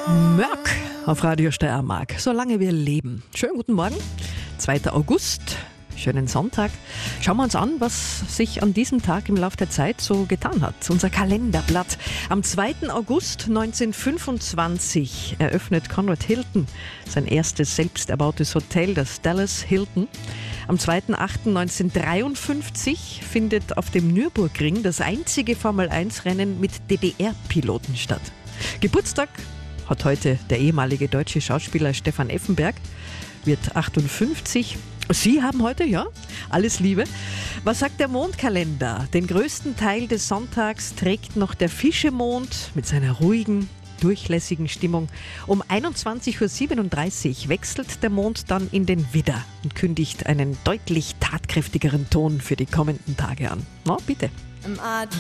Mörk auf Radio Steiermark, solange wir leben. Schönen guten Morgen, 2. August, schönen Sonntag. Schauen wir uns an, was sich an diesem Tag im Laufe der Zeit so getan hat. Unser Kalenderblatt. Am 2. August 1925 eröffnet Conrad Hilton sein erstes selbst erbautes Hotel, das Dallas Hilton. Am 2.8.1953 findet auf dem Nürburgring das einzige Formel-1-Rennen mit DDR-Piloten statt. Geburtstag hat heute der ehemalige deutsche Schauspieler Stefan Effenberg, wird 58. Sie haben heute, ja, alles Liebe. Was sagt der Mondkalender? Den größten Teil des Sonntags trägt noch der Fischemond mit seiner ruhigen, durchlässigen Stimmung. Um 21.37 Uhr wechselt der Mond dann in den Widder und kündigt einen deutlich tatkräftigeren Ton für die kommenden Tage an. Na, bitte.